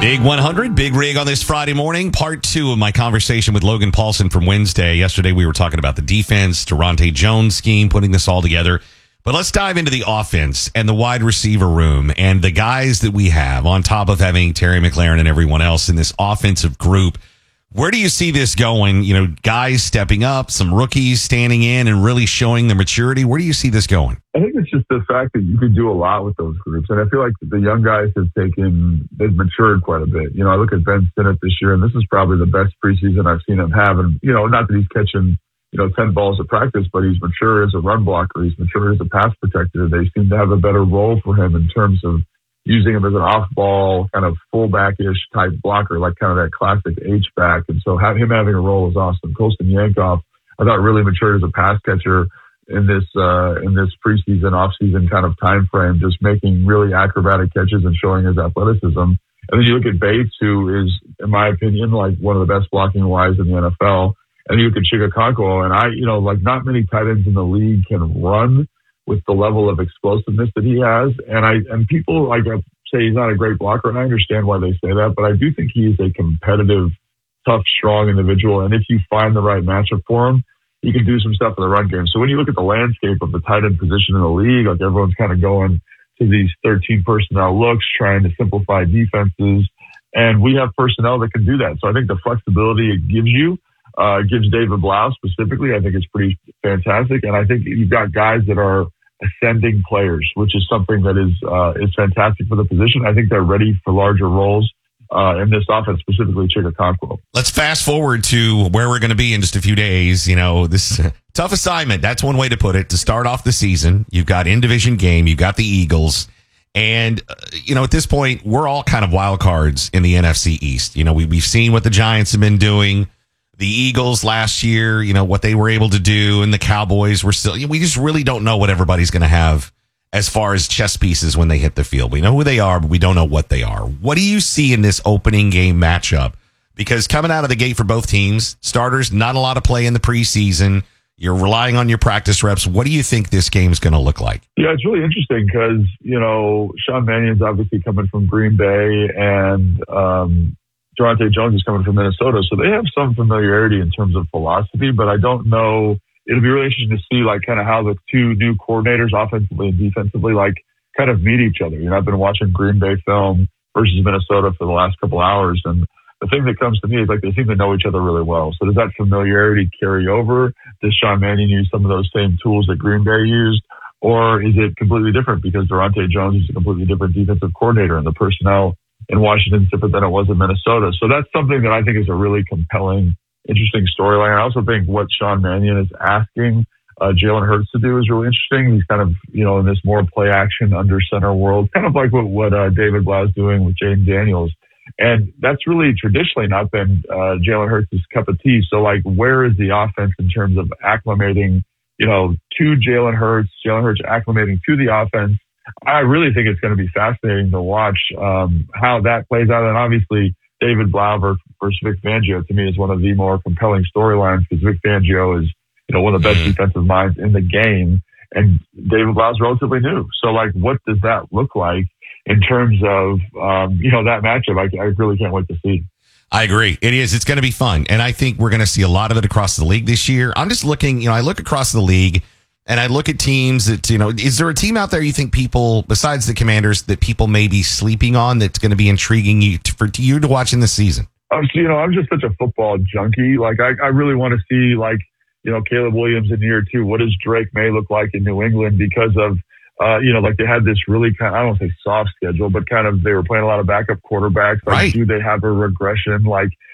Big 100, Big Rig on this Friday morning. Part 2 of my conversation with Logan Paulson from Wednesday. Yesterday we were talking about the defense, Durante Jones scheme, putting this all together. But let's dive into the offense and the wide receiver room and the guys that we have on top of having Terry McLaurin and everyone else in this offensive group. Where do you see this going? You know, guys stepping up, some rookies standing in and really showing their maturity. Where do you see this going? I think it's just the fact that you can do a lot with those groups. And I feel like the young guys they've matured quite a bit. You know, I look at Ben Sinnott this year, and this is probably the best preseason I've seen him have. And, you know, not that he's catching, 10 balls at practice, but he's mature as a run blocker. He's mature as a pass protector. They seem to have a better role for him in terms of using him as an off-ball kind of fullback-ish type blocker, like kind of that classic H-back. And so him having a role is awesome. Colston Yankoff, I thought, really matured as a pass catcher in this preseason, off-season kind of time frame, just making really acrobatic catches and showing his athleticism. And then you look at Bates, who is, in my opinion, like one of the best blocking wise in the NFL. And you look at Chigakonko, and not many tight ends in the league can run with the level of explosiveness that he has. And people say he's not a great blocker, and I understand why they say that, but I do think he is a competitive, tough, strong individual. And if you find the right matchup for him, he can do some stuff in the run game. So when you look at the landscape of the tight end position in the league, like everyone's kind of going to these 13 personnel looks, trying to simplify defenses. And we have personnel that can do that. So I think the flexibility it gives you, gives David Blau specifically, I think is pretty fantastic. And I think you've got guys that are ascending players, which is something that is fantastic for the position. I think they're ready for larger roles in this offense, specifically Chigakonko. Let's fast forward to where we're going to be in just a few days. You know, this tough assignment. That's one way to put it. To start off the season, you've got in-division game, you've got the Eagles. And, at this point, we're all kind of wild cards in the NFC East. You know, we've seen what the Giants have been doing. The Eagles last year, what they were able to do, and the Cowboys were still, we just really don't know what everybody's going to have as far as chess pieces when they hit the field. We know who they are, but we don't know what they are. What do you see in this opening game matchup? Because coming out of the gate for both teams, starters, not a lot of play in the preseason. You're relying on your practice reps. What do you think this game is going to look like? Yeah, it's really interesting because, Sean Mannion's obviously coming from Green Bay, and Durante Jones is coming from Minnesota. So they have some familiarity in terms of philosophy, but I don't know. It'll be really interesting to see kind of how the two new coordinators, offensively and defensively, kind of meet each other. I've been watching Green Bay film versus Minnesota for the last couple hours. And the thing that comes to me is they seem to know each other really well. So does that familiarity carry over? Does Sean Mannion use some of those same tools that Green Bay used? Or is it completely different because Durante Jones is a completely different defensive coordinator and the personnel in Washington is different than it was in Minnesota? So that's something that I think is a really compelling, interesting storyline. I also think what Sean Mannion is asking Jalen Hurts to do is really interesting. He's kind of, in this more play action under center world, kind of like what David Blau is doing with Jaden Daniels. And that's really traditionally not been Jalen Hurts' cup of tea. So where is the offense in terms of acclimating, to Jalen Hurts acclimating to the offense? I really think it's going to be fascinating to watch how that plays out. And obviously, David Blau versus Vic Fangio, to me, is one of the more compelling storylines because Vic Fangio is, one of the best defensive minds in the game. And David Blau is relatively new. So, what does that look like in terms of, that matchup? I really can't wait to see. I agree. It is. It's going to be fun. And I think we're going to see a lot of it across the league this year. I'm just looking, I look across the league and I look at teams that, is there a team out there you think people, besides the Commanders, that people may be sleeping on that's going to be intriguing you to watch in this season? I'm just such a football junkie. I really want to see, Caleb Williams in year 2. What does Drake May look like in New England because of, they had this really kind of, I don't want to say soft schedule, but kind of they were playing a lot of backup quarterbacks. Right. Do they have a regression?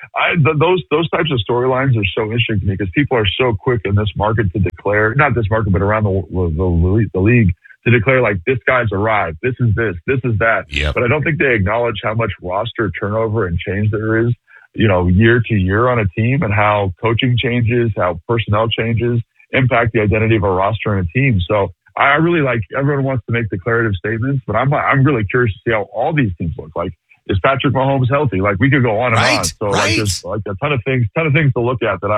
Those types of storylines are so interesting to me because people are so quick in this market to declare, not this market, but around the league to declare this guy's arrived. This is that. Yep. But I don't think they acknowledge how much roster turnover and change there is, year to year on a team and how coaching changes, how personnel changes impact the identity of a roster and a team. So I really everyone wants to make declarative statements, but I'm really curious to see how all these teams look. Is Patrick Mahomes healthy? We could go on and on. So right. there's a ton of things to look at that I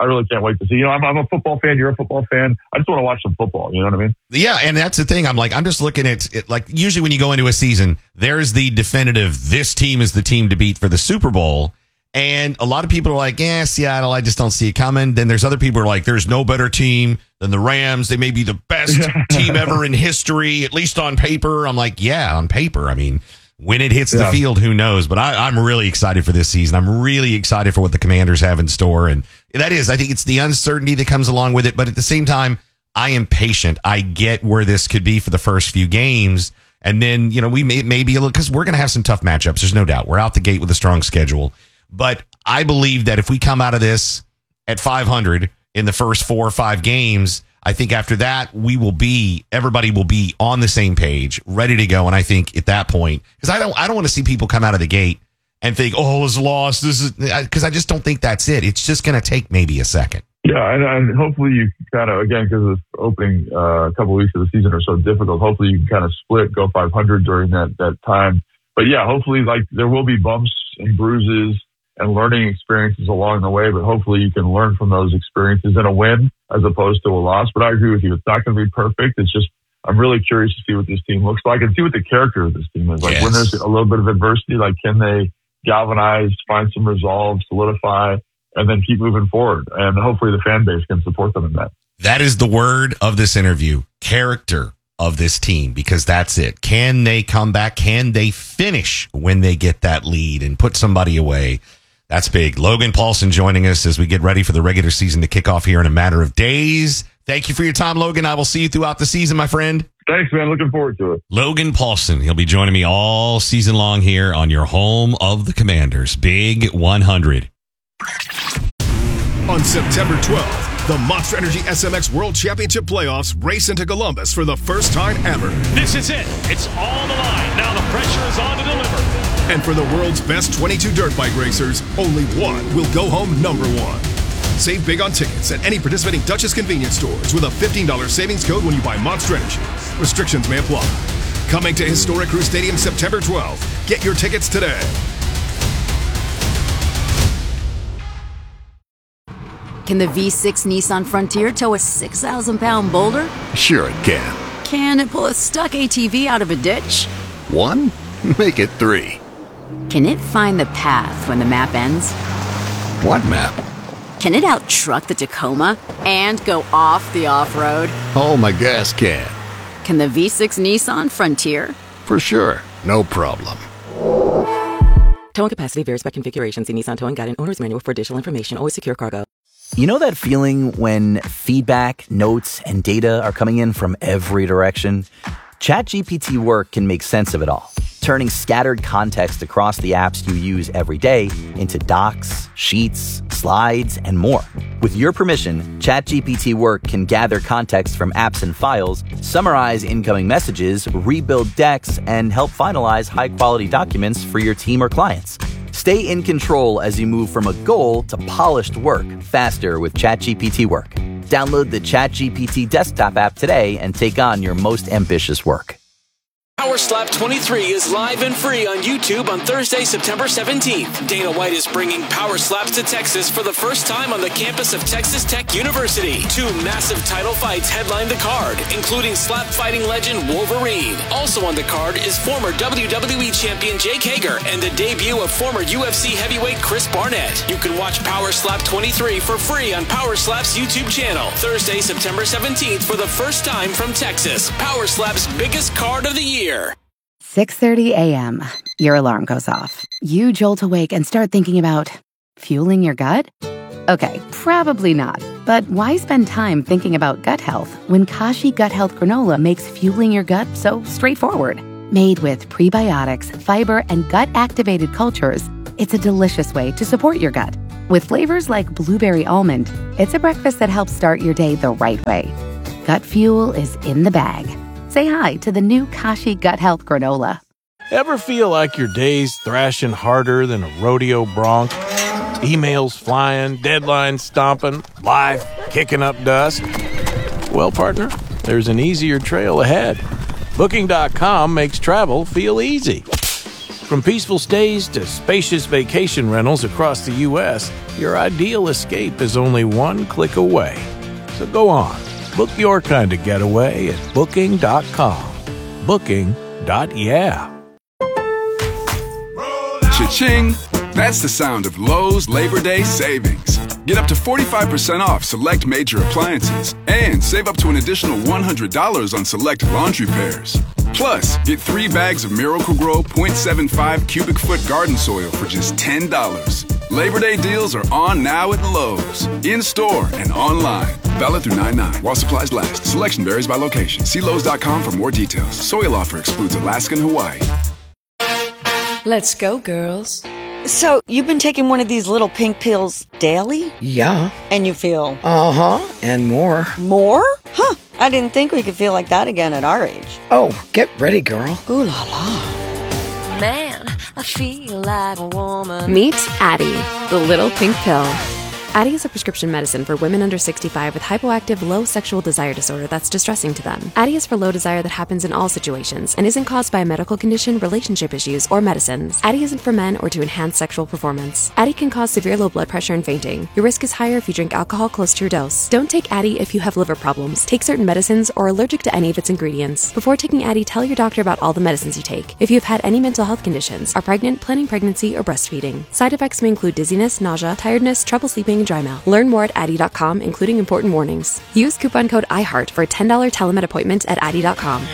I really can't wait to see. I'm a football fan. You're a football fan. I just want to watch some football. You know what I mean? Yeah, and that's the thing. I'm just looking at it. Like, usually when you go into a season, there's the definitive, this team is the team to beat for the Super Bowl. And a lot of people are like, yeah, Seattle, I just don't see it coming. Then there's other people who are like, there's no better team than the Rams. They may be the best team ever in history, at least on paper. I'm like, yeah, on paper. I mean, when it hits the field, who knows? But I'm really excited for this season. I'm really excited for what the Commanders have in store. And that is, I think it's the uncertainty that comes along with it. But at the same time, I am patient. I get where this could be for the first few games. And then, we may be a little, because we're going to have some tough matchups. There's no doubt. We're out the gate with a strong schedule. But I believe that if we come out of this at 500 in the first 4 or 5 games, I think after that, everybody will be on the same page, ready to go. And I think at that point, because I don't want to see people come out of the gate and think, oh, it's lost. Because I just don't think that's it. It's just going to take maybe a second. Yeah, and hopefully you kind of, again, because this opening couple of weeks of the season are so difficult, hopefully you can kind of split, go 500 during that time. But yeah, hopefully there will be bumps and bruises and learning experiences along the way, but hopefully you can learn from those experiences in a win as opposed to a loss. But I agree with you. It's not going to be perfect. It's just, I'm really curious to see what this team looks like and see what the character of this team is. Like, when there's a little bit of adversity, like, can they galvanize, find some resolve, solidify, and then keep moving forward? And hopefully the fan base can support them in that. That is the word of this interview, character of this team, because that's it. Can they come back? Can they finish when they get that lead and put somebody away? That's big. Logan Paulsen joining us as we get ready for the regular season to kick off here in a matter of days. Thank you for your time, Logan. I will see you throughout the season, my friend. Thanks, man. Looking forward to it. Logan Paulsen. He'll be joining me all season long here on your home of the Commanders, Big 100. On September 12th, the Monster Energy SMX World Championship Playoffs race into Columbus for the first time ever. This is it. It's all on the line. Now the pressure is on to deliver. And for the world's best 22 dirt bike racers, only one will go home number one. Save big on tickets at any participating Duchess convenience stores with a $15 savings code when you buy Monster Energy. Restrictions may apply. Coming to Historic Crew Stadium September 12th. Get your tickets today. Can the V6 Nissan Frontier tow a 6,000-pound boulder? Sure it can. Can it pull a stuck ATV out of a ditch? 1? Make it 3. Can it find the path when the map ends? What map? Can it out-truck the Tacoma and go off the off-road? Oh, my gas can. Can the V6 Nissan Frontier? For sure. No problem. Towing capacity varies by configuration. See Nissan Towing Guide and Owner's Manual for additional information. Always secure cargo. You know that feeling when feedback, notes, and data are coming in from every direction? ChatGPT Work can make sense of it all, turning scattered context across the apps you use every day into docs, sheets, slides, and more. With your permission, ChatGPT Work can gather context from apps and files, summarize incoming messages, rebuild decks, and help finalize high-quality documents for your team or clients. Stay in control as you move from a goal to polished work faster with ChatGPT Work. Download the ChatGPT desktop app today and take on your most ambitious work. Power Slap 23 is live and free on YouTube on Thursday, September 17th. Dana White is bringing Power Slaps to Texas for the first time on the campus of Texas Tech University. 2 massive title fights headline the card, including slap fighting legend Wolverine. Also on the card is former WWE champion Jake Hager and the debut of former UFC heavyweight Chris Barnett. You can watch Power Slap 23 for free on Power Slap's YouTube channel. Thursday, September 17th for the first time from Texas. Power Slap's biggest card of the year. 6:30 a.m. Your alarm goes off. You jolt awake and start thinking about fueling your gut? Okay, probably not. But why spend time thinking about gut health when Kashi Gut Health Granola makes fueling your gut so straightforward? Made with prebiotics, fiber, and gut-activated cultures, it's a delicious way to support your gut. With flavors like blueberry almond, it's a breakfast that helps start your day the right way. Gut fuel is in the bag. Say hi to the new Kashi Gut Health Granola. Ever feel like your day's thrashing harder than a rodeo bronc? Emails flying, deadlines stomping, life kicking up dust? Well, partner, there's an easier trail ahead. Booking.com makes travel feel easy. From peaceful stays to spacious vacation rentals across the U.S., your ideal escape is only one click away. So go on, book your kind of getaway at Booking.com. Booking.yeah. Cha-ching! That's the sound of Lowe's Labor Day savings. Get up to 45% off select major appliances and save up to an additional $100 on select laundry pairs. Plus, get 3 bags of Miracle-Gro 0.75 cubic foot garden soil for just $10. Labor Day deals are on now at Lowe's, in-store and online. Valid through 9/9 while supplies last. Selection varies by location. See Lowe's.com for more details. Soil offer excludes Alaska and Hawaii. Let's go, girls. So, you've been taking one of these little pink pills daily? Yeah. And you feel? Uh-huh, and more. More? Huh. I didn't think we could feel like that again at our age. Oh, get ready, girl. Ooh la la. Man, I feel like a woman. Meet Addie, the little pink pill. Addie is a prescription medicine for women under 65 with hypoactive low sexual desire disorder that's distressing to them. Addie is for low desire that happens in all situations and isn't caused by a medical condition, relationship issues, or medicines. Addie isn't for men or to enhance sexual performance. Addie can cause severe low blood pressure and fainting. Your risk is higher if you drink alcohol close to your dose. Don't take Addie if you have liver problems, take certain medicines, or are allergic to any of its ingredients. Before taking Addie, tell your doctor about all the medicines you take. If you have had any mental health conditions, are pregnant, planning pregnancy, or breastfeeding. Side effects may include dizziness, nausea, tiredness, trouble sleeping, and dry mouth. Learn more at Addie.com, including important warnings. Use coupon code IHEART for a $10 telemed appointment at Addie.com.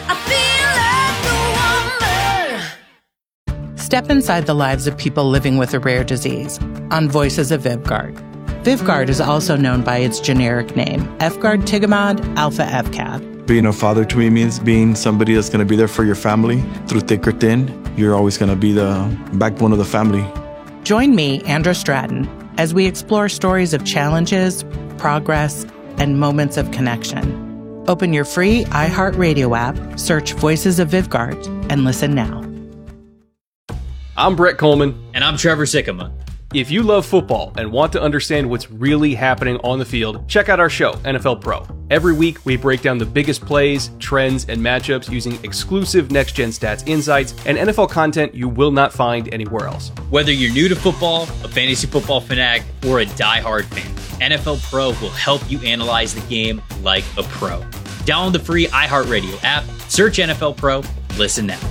Step inside the lives of people living with a rare disease on Voices of Vyvgart. Vyvgart is also known by its generic name, Efgard Tigamod Alpha FCAD. Being a father to me means being somebody that's going to be there for your family through thick or thin. You're always going to be the backbone of the family. Join me, Andra Stratton, as we explore stories of challenges, progress, and moments of connection. Open your free iHeartRadio app, search Voices of Vyvgart, and listen now. I'm Brett Coleman. And I'm Trevor Sikkema. If you love football and want to understand what's really happening on the field, check out our show, NFL Pro. Every week, we break down the biggest plays, trends, and matchups using exclusive next-gen stats insights and NFL content you will not find anywhere else. Whether you're new to football, a fantasy football fanatic, or a diehard fan, NFL Pro will help you analyze the game like a pro. Download the free iHeartRadio app, search NFL Pro, listen now.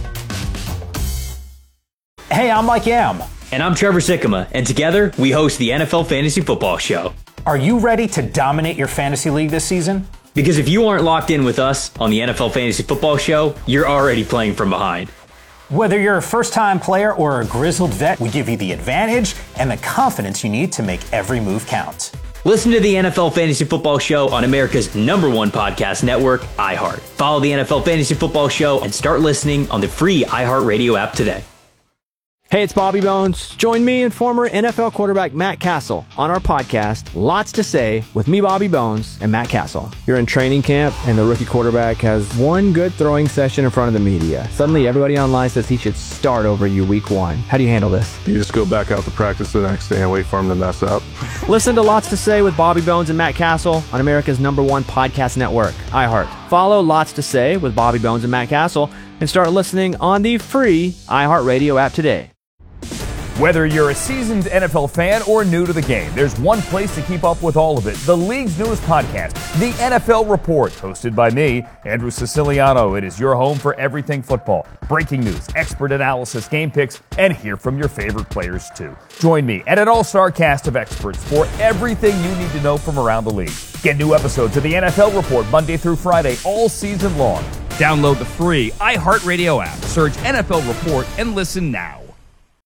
Hey, I'm Mike Yam. And I'm Trevor Sikkema, and together we host the NFL Fantasy Football Show. Are you ready to dominate your fantasy league this season? Because if you aren't locked in with us on the NFL Fantasy Football Show, you're already playing from behind. Whether you're a first-time player or a grizzled vet, we give you the advantage and the confidence you need to make every move count. Listen to the NFL Fantasy Football Show on America's #1 podcast network, iHeart. Follow the NFL Fantasy Football Show and start listening on the free iHeartRadio app today. Hey, it's Bobby Bones. Join me and former NFL quarterback Matt Castle on our podcast, Lots to Say, with me, Bobby Bones, and Matt Castle. You're in training camp, and the rookie quarterback has one good throwing session in front of the media. Suddenly, everybody online says he should start over you week 1. How do you handle this? You just go back out to practice the next day and wait for him to mess up. Listen to Lots to Say with Bobby Bones and Matt Castle on America's #1 podcast network, iHeart. Follow Lots to Say with Bobby Bones and Matt Castle and start listening on the free iHeartRadio app today. Whether you're a seasoned NFL fan or new to the game, there's one place to keep up with all of it. The league's newest podcast, The NFL Report, hosted by me, Andrew Siciliano. It is your home for everything football. Breaking news, expert analysis, game picks, and hear from your favorite players too. Join me and an all-star cast of experts for everything you need to know from around the league. Get new episodes of The NFL Report Monday through Friday all season long. Download the free iHeartRadio app, search NFL Report, and listen now.